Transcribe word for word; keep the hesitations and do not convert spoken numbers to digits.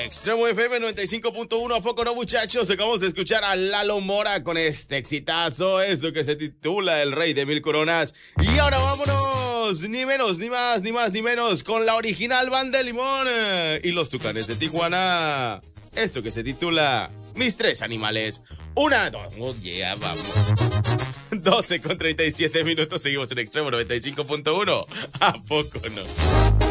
Extremo F M noventa y cinco punto uno, ¿a poco no, muchachos? Acabamos de escuchar a Lalo Mora con este exitazo, eso que se titula El Rey de Mil Coronas. Y ahora vámonos, ni menos, ni más, ni más, ni menos, con la original Banda de Limón eh, y los Tucanes de Tijuana. Esto que se titula Mis Tres Animales. Una, dos, oh yeah, vamos. doce con treinta y siete minutos, seguimos en Extremo noventa y cinco punto uno. ¿A poco no?